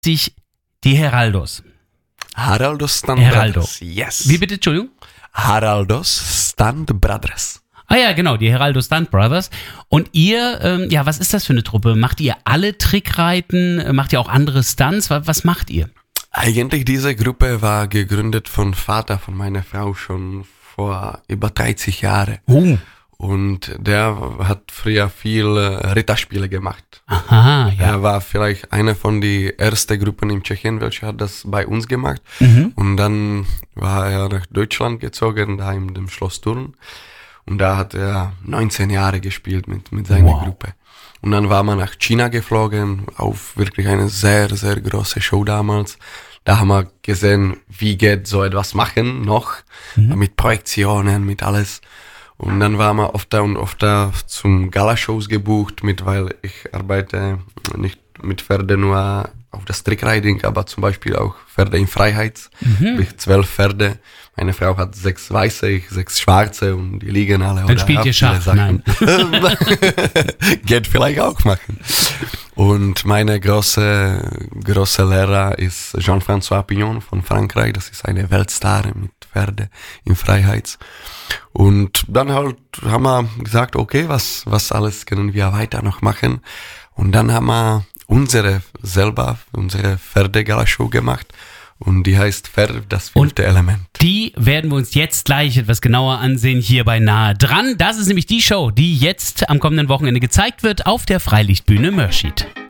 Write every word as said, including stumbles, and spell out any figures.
sich die Heraldos. Heraldos Stunt Heraldo. Brothers. Yes. Wie bitte, Entschuldigung? Heraldos Stunt Brothers. Ah ja, genau, die Heraldo Stunt Brothers. Und ihr, ähm, ja, was ist das für eine Truppe? Macht ihr alle Trickreiten? Macht ihr auch andere Stunts? Was, was macht ihr? Eigentlich diese Gruppe war gegründet von Vater von meiner Frau schon vor über dreißig Jahren. Oh. Und der hat früher viel Ritterspiele gemacht. Aha, ja. Er war vielleicht eine von den ersten Gruppen in Tschechien, welche hat das bei uns gemacht. Mhm. Und dann war er nach Deutschland gezogen, da in dem Schloss Thurn. Und da hat er neunzehn Jahre gespielt mit, mit seiner Wow. Gruppe. Und dann war man nach China geflogen, auf wirklich eine sehr, sehr große Show damals. Da haben wir gesehen, wie geht so etwas machen noch, Mhm. mit Projektionen, mit alles. Und dann waren wir öfter und öfter zum Galashows gebucht, mit, weil ich arbeite nicht mit Pferden nur auf das Trickriding, aber zum Beispiel auch Pferde in Freiheit. Mhm. Ich zwölf Pferde. Meine Frau hat sechs weiße, ich sechs schwarze und die liegen alle. Dann spielt ihr Schach, nein. Geht vielleicht auch machen. Und meine große, große Lehrer ist Jean-François Pignon von Frankreich. Das ist eine Weltstar mit Pferde in Freiheit. Und dann halt haben wir gesagt, okay, was, was alles können wir weiter noch machen? Und dann haben wir unsere selber, unsere Pferde-Gala-Show gemacht. Und die heißt Pferd, das fünfte Element. Die werden wir uns jetzt gleich etwas genauer ansehen hier bei Nahe dran. Das ist nämlich die Show, die jetzt am kommenden Wochenende gezeigt wird auf der Freilichtbühne Mörschid.